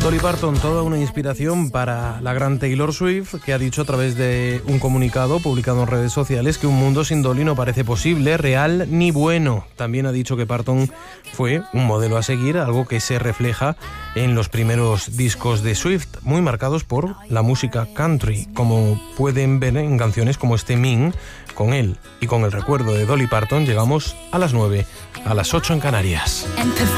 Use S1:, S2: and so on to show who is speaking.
S1: Dolly Parton, toda una inspiración para la gran Taylor Swift, que ha dicho a través de un comunicado publicado en redes sociales que un mundo sin Dolly no parece posible, real ni bueno. También ha dicho que Parton fue un modelo a seguir, algo que se refleja en los primeros discos de Swift, muy marcados por la música country, como pueden ver en canciones como este Mean. Con él y con el recuerdo de Dolly Parton llegamos a las 9, a las 8 en Canarias.